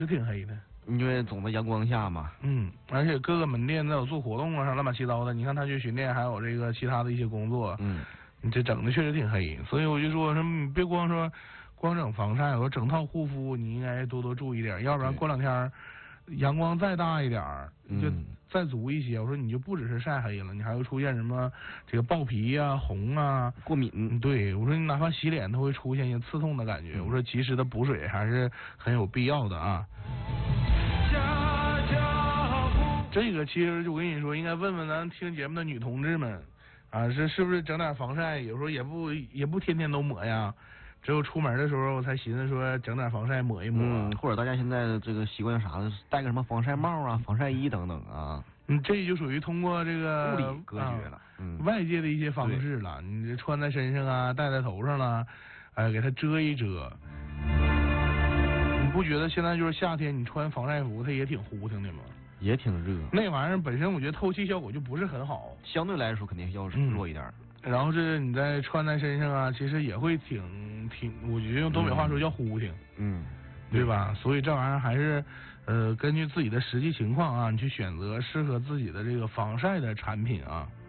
是挺黑的。 因为总在阳光下嘛。 而且各个门店都有做活动啊，啥乱七八糟的。你看他去巡店，还有这个其他的一些工作。你这整的确实挺黑，所以我就说你别光整防晒，我说整套护肤你应该多多注意点，要不然过两天阳光再大一点就再足一些，我说你就不只是晒黑了，你还会出现什么这个爆皮啊、红啊、 过敏。 对，我说你哪怕洗脸都会出现一些刺痛的感觉，我说及时的补水还是很有必要的啊。这个其实就我跟你说，应该问问咱听节目的女同志们啊，是不是整点防晒，有时候也不天天都抹呀，只有出门的时候我才寻思说整点防晒抹一抹。 或者大家现在这个习惯啥的，戴个什么防晒帽啊、防晒衣等等啊。 这就属于通过这个物理隔绝了， 外界的一些方式了，你这穿在身上啊，戴在头上了，给它遮一遮。你不觉得现在就是夏天，你穿防晒服它也挺呼挺的吗？ 也挺热。 那玩意儿本身我觉得透气效果就不是很好， 相对来说肯定要弱一点。 然后这你再穿在身上啊，其实也会挺，我觉得用东北话说叫呼挺，对吧？所以这玩意儿还是根据自己的实际情况啊，你去选择适合自己的这个防晒的产品啊。